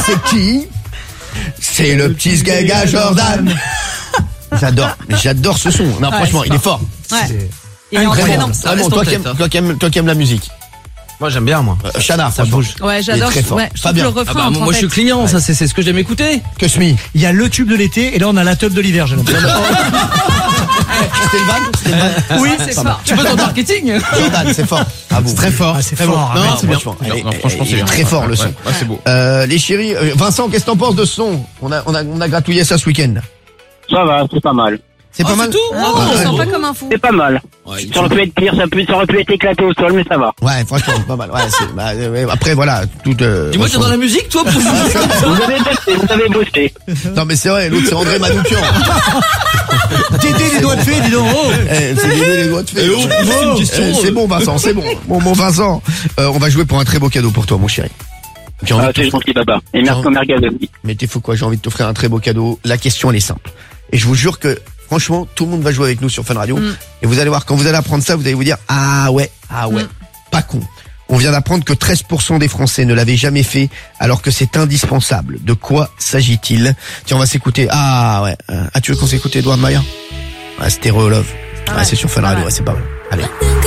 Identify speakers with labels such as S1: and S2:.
S1: c'est qui? C'est le petit Gaga Jordan. J'adore ce son. Non, franchement, il est fort.
S2: Ouais.
S3: Il est
S1: Vraiment,
S3: entraînant.
S1: toi qui aimes la musique.
S4: Moi j'aime bien moi.
S1: Chana,
S4: Ça
S1: franchement.
S4: bouge.
S3: Ouais, j'adore.
S1: Il est très fort.
S3: Ouais, je trouve
S1: Fabien.
S3: le refrain.
S4: Moi je suis client, ça c'est ce que j'aime écouter.
S1: Que suis
S2: Il y a le tube de l'été et là on a la teub de l'hiver, j'ai l'impression.
S1: C'était le van?
S3: Oui, c'est fort.
S4: Tu peux ton marketing.
S1: Jordan, c'est fort. Ah bon.
S4: C'est très fort.
S2: Ah, c'est fort.
S1: Non,
S2: Arrête.
S1: c'est bien. Franchement, il est très fort le son.
S4: Ouais, c'est beau.
S1: Les chéris, Vincent, qu'est-ce que t'en penses de ce son? On a gratouillé ça ce week-end.
S5: Ça va, c'est pas mal.
S1: C'est pas mal.
S4: C'est tout.
S3: Ah, on se sent pas comme un fou.
S5: C'est pas mal.
S4: Ouais,
S5: Ça aurait pu être pire, ça aurait pu être éclaté au sol, mais ça va.
S1: Ouais, franchement, pas mal. Ouais, après voilà, tout.
S4: Dis-moi, t'es dans la musique toi pour
S5: Vous avez bossé.
S1: Non mais c'est vrai, l'autre c'est André Manoukian.
S2: Tété les doigts de fée, dis donc. Oh.
S1: C'est les doigts de fée. C'est bon Vincent, c'est bon. Bon Vincent, on va jouer pour un très beau cadeau pour toi mon chéri. J'ai envie de
S5: C'est gentil, papa. Et merci au merguez aussi.
S1: Mais t'es fou quoi, j'ai envie de t'offrir un très beau cadeau. La question elle est simple. Et je vous jure que franchement, tout le monde va jouer avec nous sur Fun Radio. Et vous allez voir, quand vous allez apprendre ça, vous allez vous dire ah ouais, pas con. On vient d'apprendre que 13% des Français ne l'avaient jamais fait, alors que c'est indispensable. De quoi s'agit-il? Tiens, on va s'écouter. Ah ouais. Tu veux qu'on s'écoute Edouard Maya? Ouais, Stereo Love. Ouais, c'est sur Fun Radio, ouais, c'est pas mal. Allez.